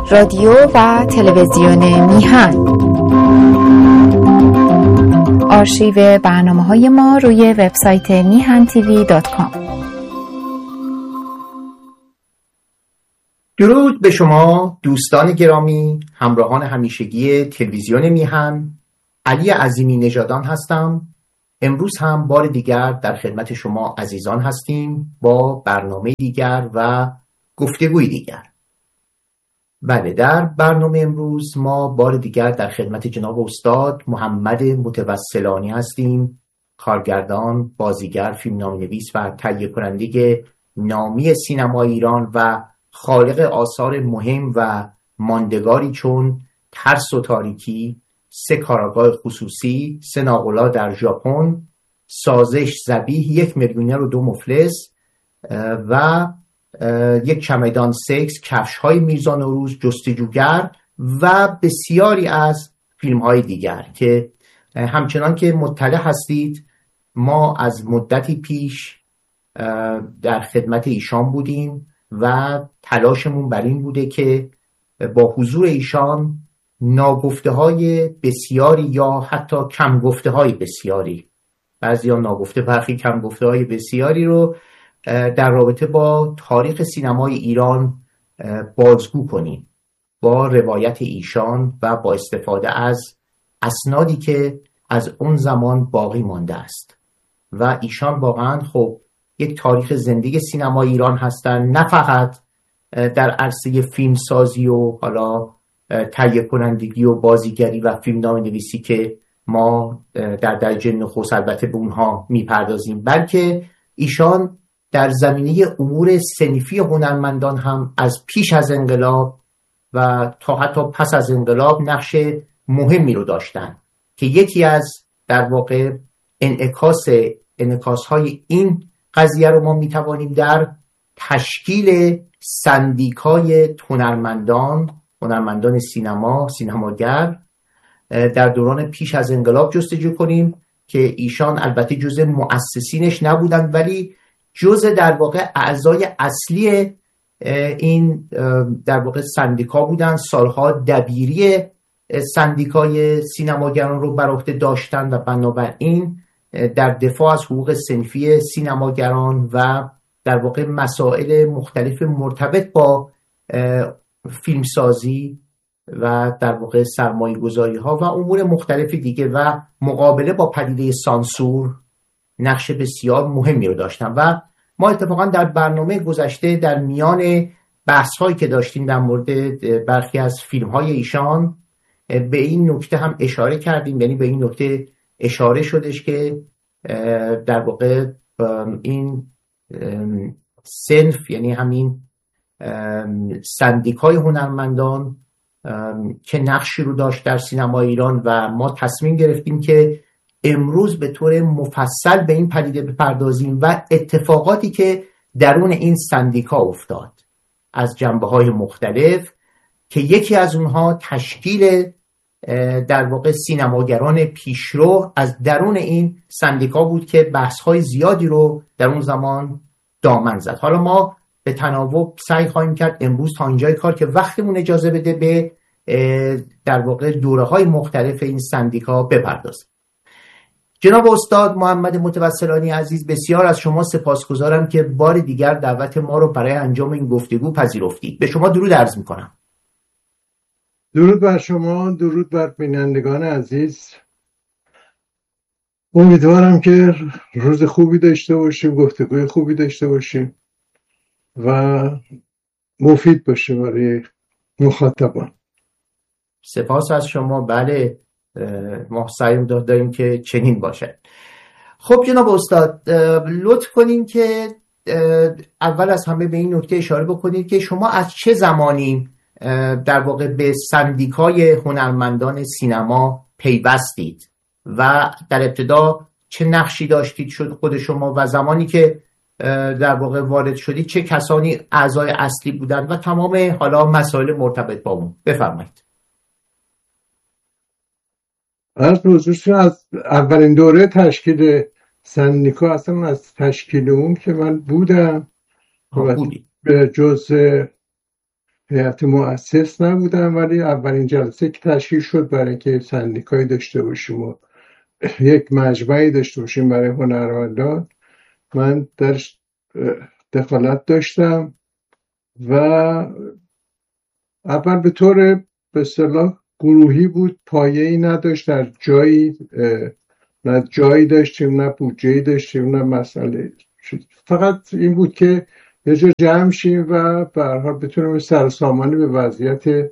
رادیو و تلویزیون میهن. آرشیو برنامه‌های ما روی وبسایت mihantv.com. درود به شما دوستان گرامی، همراهان همیشگی تلویزیون میهن. علی عظیمی نژادان هستم. امروز هم بار دیگر در خدمت شما عزیزان هستیم با برنامه دیگر و گفتگوی دیگر. بله، در برنامه امروز ما بار دیگر در خدمت جناب استاد محمد متوسلانی هستیم، کارگردان، بازیگر، فیلمنامه‌نویس و تهیه کننده نامی سینمای ایران و خالق آثار مهم و ماندگاری چون ترس و تاریکی، 3 کاراگاه خصوصی، 3 ناقلا در ژاپن، سازش ذبیح، 1 میلیونر و 2 مفلس و 1 چمدان سکس، کفش‌های میرزا نوروز، جستجوگر و بسیاری از فیلم‌های دیگر که همچنان که مطلع هستید ما از مدتی پیش در خدمت ایشان بودیم و تلاشمون بر این بوده که با حضور ایشان ناگفته‌های بسیاری یا حتی کم گفته‌های بسیاری، بعضیا ناگفته برخی کم گفته‌های بسیاری رو در رابطه با تاریخ سینمای ایران بازگو کنیم با روایت ایشان و با استفاده از اسنادی که از اون زمان باقی مانده است. و ایشان واقعا خب یک تاریخ زندگی سینمای ایران هستن، نه فقط در عرصه فیلمسازی و حالا تهیه کنندگی و بازیگری و فیلمنامه نویسی که ما در درجه نخست البته به اونها میپردازیم، بلکه ایشان در زمینه امور صنفی هنرمندان هم از پیش از انقلاب و تا حتی پس از انقلاب نقش مهمی رو داشتن که یکی از در واقع انعکاس‌های این قضیه رو ما میتوانیم در تشکیل سندیکای هنرمندان سینماگر در دوران پیش از انقلاب جستجو کنیم که ایشان البته جزء مؤسسینش نبودند ولی جزء در واقع اعضای اصلی این در واقع سندیکا بودند. سالها دبیری سندیکای سینماگران رو بر عهده داشتند و بنابراین در دفاع از حقوق صنفی سینماگران و در واقع مسائل مختلف مرتبط با فیلمسازی و در واقع سرمایه گذاری ها و امور مختلف دیگه و مقابله با پدیده سانسور نقش بسیار مهمی رو داشتن. و ما اتفاقا در برنامه گذشته در میان بحث هایی که داشتیم در مورد برخی از فیلم های ایشان به این نکته هم اشاره کردیم، یعنی به این نکته اشاره شدش که در واقع این صنف، یعنی همین سندیکای هنرمندان که نقشی رو داشت در سینمای ایران و ما تصمیم گرفتیم که امروز به طور مفصل به این پدیده بپردازیم و اتفاقاتی که درون این سندیکا افتاد از جنبه‌های مختلف که یکی از اونها تشکیل در واقع سینماگران پیشرو از درون این سندیکا بود که بحث‌های زیادی رو در اون زمان دامن زد. حالا ما به تناوب سعی خواهیم کرد امروز تا اینجای کار که وقتمون اجازه بده به در واقع دوره‌های مختلف این سندیکا بپردازیم. جناب استاد محمد متوسلانی عزیز، بسیار از شما سپاسگزارم که بار دیگر دعوت ما رو برای انجام این گفتگو پذیرفتید. به شما درود عرض می‌کنم. درود بر شما، درود بر بینندگان عزیز. امیدوارم که روز خوبی داشته باشیم، گفتگوی خوبی داشته باشیم و مفید باشه برای مخاطبان. سپاس از شما. بله، ما سعی داریم که چنین باشه. خب جناب استاد، لطف کنین که اول از همه به این نکته اشاره بکنید که شما از چه زمانی در واقع به سندیکای هنرمندان سینما پیوستید و در ابتدا چه نقشی داشتید خود شما و زمانی که در واقع وارد شدید چه کسانی اعضای اصلی بودند و تمام حالا مسائل مرتبط با اون. بفرمایید. از اولین دوره تشکیل سندیکا، اصلا از تشکیل اون که من بودم به جزء هیئت مؤسس نبودم، ولی اولین جلسه که تشکیل شد برای اینکه سندیکایی داشته باشیم و یک مجمعی داشته باشیم برای هنرمندان، من درش دخالت داشتم و اول به طور به اصطلاح گروهی بود، پایه‌ای نداشت، در جایی نه جایی داشتیم نه بودجه‌ای داشتیم نه مسئله، فقط این بود که یه جا جمع شیم و به هر حال بتونیم سرسامانی به وضعیت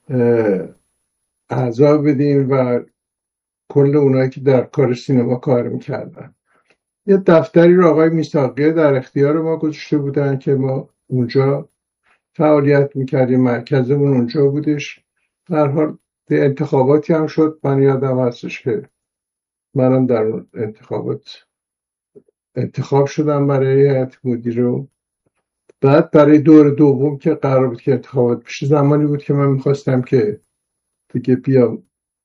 اعضا بدیم و کل اونایی که در کار سینما کار میکردن. یه دفتری رو آقای میثاقی در اختیار ما گذاشته بودن که ما اونجا فعالیت میکردیم، مرکزمون اونجا بودش. در حال انتخاباتی هم شد، من یادم هستش که منم در انتخابات انتخاب شدم برای هیئت مدیره. بعد برای دور دوم که قرار بود که انتخابات بشه، زمانی بود که من میخواستم که دیگه بیام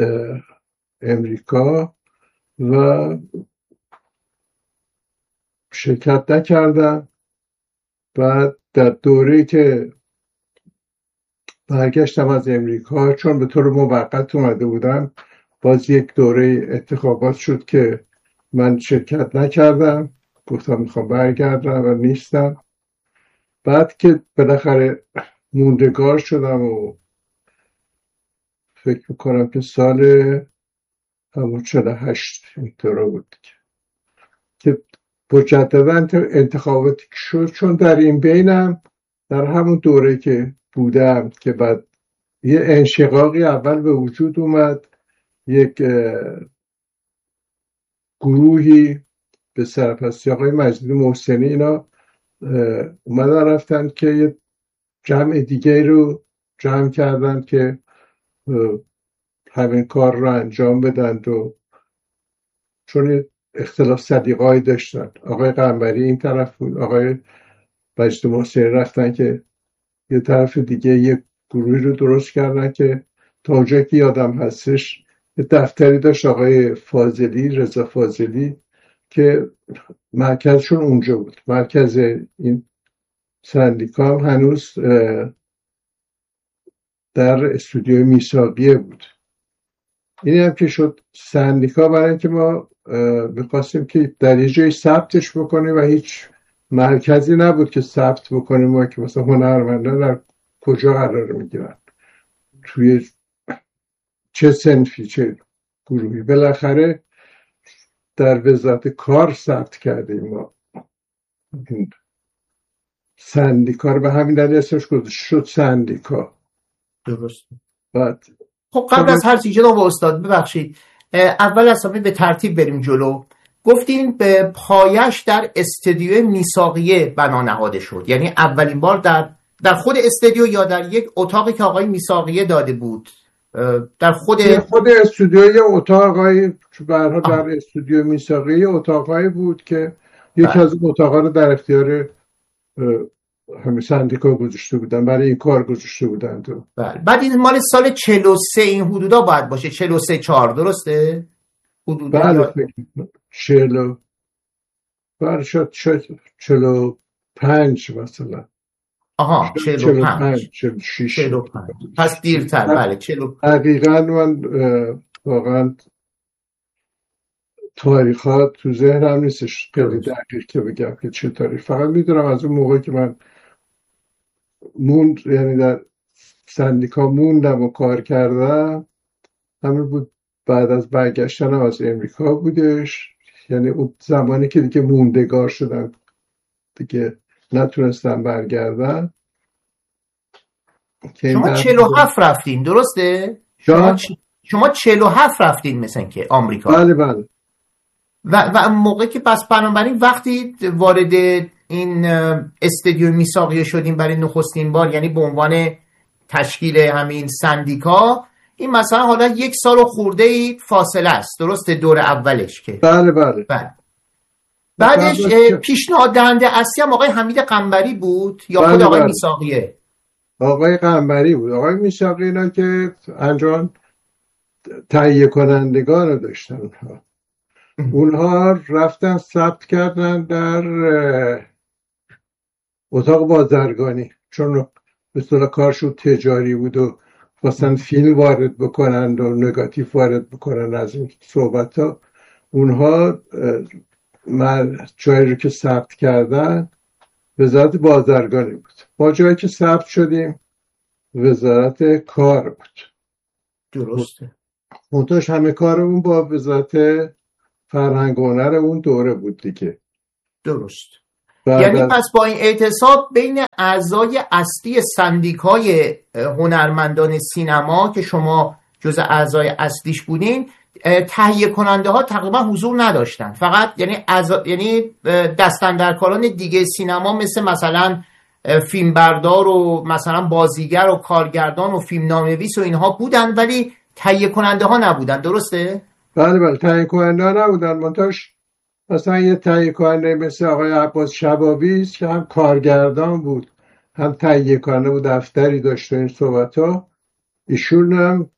امریکا و شرکت نکردم. بعد در دوره‌ای که برگشتم از امریکا، چون به طور موقت اومده بودم، باز یک دوره انتخابات شد که من شرکت نکردم، گفتم میخوام برگردم و نیستم. بعد که بالاخره موندگار شدم و فکر میکنم که سال 48 اینطور بود که مجددا انتخاباتی شد، چون در این بینم در همون دوره که بودم که بعد یه انشقاقی اول به وجود اومد، یک گروهی به سرپرستی آقای مجید محسنی اینا اومدن رفتن که یه جمع دیگه رو جمع کردن که همین کار رو انجام بدن و چون اختلاف سلیقه‌ای داشتن، آقای قنبری این طرف بود، آقای مجید محسنی رفتن که یه طرف دیگه یک گروهی رو درست کردن که تا اونجا که یادم هستش یه دفتری داشت آقای فاضلی، رضا فاضلی، که مرکزشون اونجا بود. مرکز این سندیکا هم هنوز در استودیوی میثاقیه بود. این هم که شد سندیکا، برای اینکه ما می‌خواستیم که در یه جایی ثبتش بکنیم و هیچ مرکزی نبود که ثبت بکنیم و که مثلا هنرمندان در کجا قرار میگیرن، توی چه صنفی چه گروهی. بالاخره در وزارت کار ثبت کردیم ما این سندیکا رو، به همین دلیل اسمش گذاشته شد سندیکا. درست. بعد خب قبل از هر چیز جناب استاد ببخشید، اول از همه به ترتیب بریم جلو. گفتین به پایش در استودیو میثاقیه بنا نهاده شد، یعنی اولین بار در خود استودیو یا در یک اتاقی که آقای میثاقیه داده بود؟ در خود استودیو یه اتاقای در استودیو میثاقیه اتاقایی بود که یکی از اتاقا رو در اختیار همین سندیکا گذاشته بودن، برای این کار گذاشته بودن. بعد این مال سال 43 این حدودا باید باشه، 43-4 درسته؟ بله فکر 40 بله شد 45 مثلا. آها 45 46 پس دیرتر. بله 45. دقیقاً من واقعا تاریخات تو ذهنم نیستش خیلی دقیق که بگم که چه تاریخ، فقط میدونم از اون موقع که من یعنی در سندیکا موندم و کار کردم، همین بود بعد از برگشتنم از امریکا بودش، یعنی اون زمانی که دیگه موندگار شدم دیگه نتونستم برگردم. شما 47 رفتین درسته؟ شما 47 رفتین مثلا که آمریکا. بله. و موقع که پس بنابراین وقتی وارد این استودیو میثاقیه شدیم برای نخستین بار، یعنی به عنوان تشکیل همین سندیکا، این مثلا حالا 1 سال و خورده ای فاصله است درسته دور اولش که؟ بله. بعدش پیشنهاد دهنده اصلی هم آقای حمید قنبری بود یا خود آقای میثاقیه؟ آقای قنبری بود. آقای میثاقی اینا که انجام تهیه کنندگان رو داشتن، اونها رفتن ثبت کردن در اتاق بازرگانی، چون به اصطلاح کارشون تجاری بود و خواستن فیلم وارد بکنن و نگاتیو وارد بکنن از این صحبت ها. اونها جایی رو که ثبت کردن وزارت بازرگانی بود. ما جایی که ثبت شدیم وزارت کار بود. درسته. منتاش همه کارمون با وزارت فرهنگ و هنر اون دوره بود دیگه. درست. یعنی پس با این اعتصاب بین اعضای اصلی سندیکای هنرمندان سینما که شما جز اعضای اصلیش بودین، تهیه کننده ها تقریبا حضور نداشتن، فقط یعنی دستاندرکاران دیگه سینما مثلا فیلمبردار و مثلا بازیگر و کارگردان و فیلمنامه‌نویس و اینها بودن، ولی تهیه کننده ها نبودن. درسته؟ بله تهیه کننده ها نبودن. منتاش مثلا یه تهیه کننده مثل آقای عباس شبابی است که هم کارگردان بود هم تهیه کننده بود، دفتری داشت این صحبت ها. ایشون هم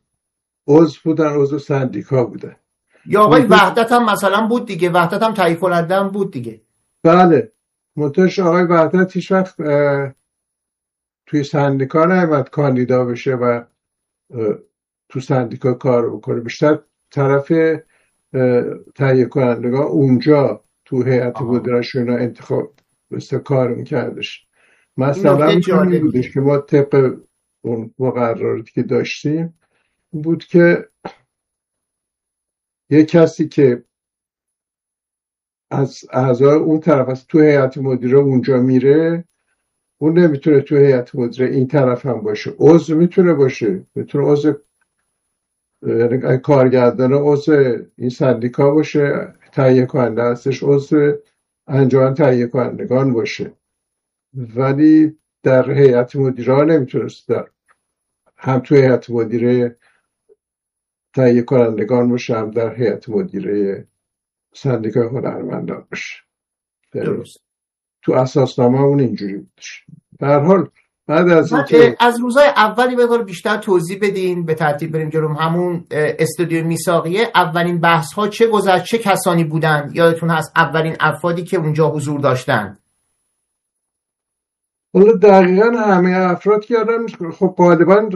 عضو سندیکا بودن. یا آقای وحدت هم مثلا بود دیگه، وحدت هم تهیه کننده هم بود دیگه. بله. منتش آقای وحدت هیچ وقت توی سندیکا نیامد کاندیدا بشه و تو سندیکا کار بکنه، بیشتر طرف تهیه کنندگان اونجا تو هیئت مدیره‌شون انتخاب کار میکردش. مثلا این بودش که ما طبق اون مقرراتی که داشتیم بود که یه کسی که از اعضای اون طرف از تو هیئت مدیره اونجا میره، اون نمیتونه تو هیئت مدیره این طرف هم باشه. عضو میتونه باشه، میتونه عضو یعنی کارگردان عضو این سندیکا باشه، تهیه کننده هستش عضو انجمن تهیه کنندگان باشه، ولی در هیئت مدیره نمیتونست هم تو هیئت مدیره تهیه کنندگان باشه هم در هیئت مدیره سندیکای هنرمندان باشه. درست. تو اساسنامه اون اینجوری بودش. به هر حال بعد از روزهای اولی بذار بیشتر توضیح بدین، به ترتیب بریم جلو. همون استودیو میثاقیه اولین بحث ها چه گذشت، چه کسانی بودن؟ یادتون هست اولین افرادی که اونجا حضور داشتن؟ اون دقیقا همه افراد که یادم میشه. خب غالبا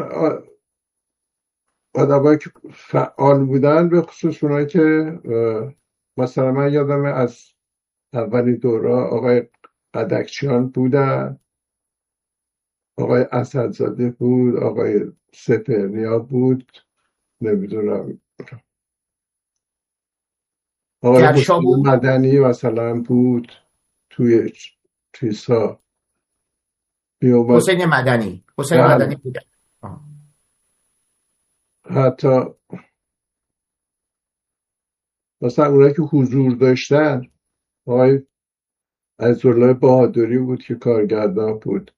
آدمایی که فعال بودن، به خصوص اونایی که مثلا من یادم از اولین دوره آقای قدکچیان بودن، آقای اسدزاده بود، آقای سپرنیا بود، نمیدونم آقای حسین مدنی مثلا بود توی چیزها. حسین مدنی بود. حتی مثلا اونایی که حضور داشتن، آقای عزیزالله بهادری بود که کارگردان بود.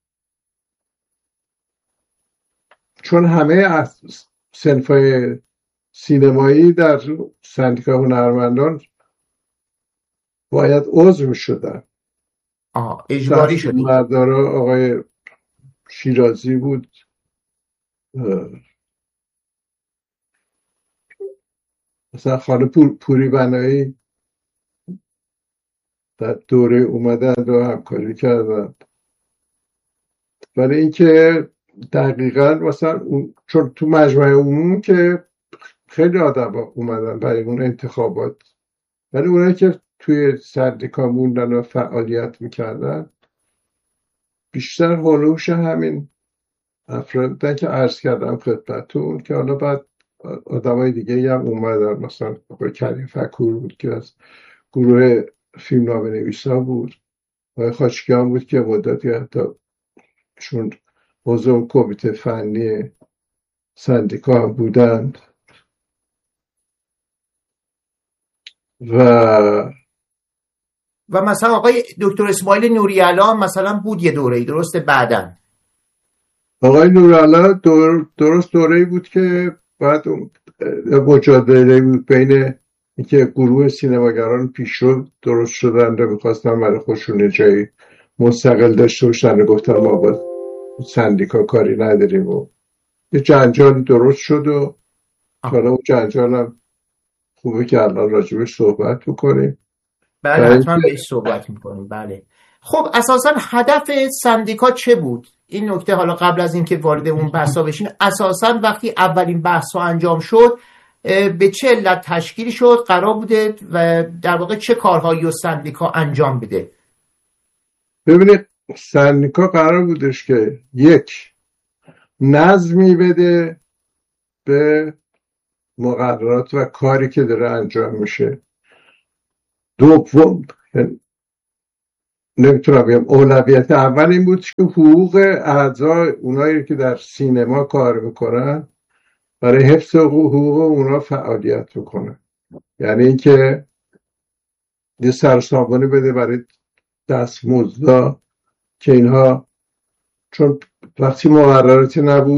چون همه صنفای سینمایی در سندیکای هنرمندان باید عضو شدن. اجباری شدن. مدارا آقای شیرازی بود، مثلا خانه پوری بنایی در دوره اومدن و همکاری کردن. برای اینکه دقیقاً مثلا چون تو مجمع عموم که خیلی آدم اومدن برای اون انتخابات، ولی اونایی که توی سندیکا موندن و فعالیت میکردن بیشتر هولوش همین افرادن که عرض کردم خدمتتون، که حالا بعد آدمای دیگه هم اومدن. مثلا آقای کریم فکور بود که از گروه فیلمنامه نویسا بود، آقای خاچکیان بود که مدتی حتی چون عضو کمیته فنی سندیکا هم بودند و مثلا آقای دکتر اسماعیل نوری‌علا مثلا بود یه دوره‌ای، درسته؟ بعدن آقای نوری‌علا درست دوره‌ای بود که بعد مجادله بود بین اینکه گروه سینماگران پیشرو درست شدن و می‌خواستن برای خودشون جایی مستقل داشته باشن و گفتن ما با سندیکا کاری نداریم و یه جنجال درست شد و حالا اون جنجال هم خوبه که الان راجبش صحبت بکنیم. بله حتما بهش صحبت میکنیم. بله خب اساسا هدف سندیکا چه بود؟ این نکته حالا قبل از اینکه وارد اون بحثا بشین، اساسا وقتی اولین بحثا انجام شد به چه علت تشکیل شد، قرار بوده و در واقع چه کارهایی و سندیکا انجام بده؟ ببینید سندیکا قرار بودش که یک نظمی بده به مقررات و کاری که داره انجام میشه. دوم، نمیتونم بگم اولویت اول این بود که حقوق اعضا، اونایی که در سینما کار میکنن، برای حفظ حقوق اونا فعالیت بکنن. یعنی اینکه یه سرسامانی بده برای دستمزدا که اینها، چون وقتی مقرراتی نبود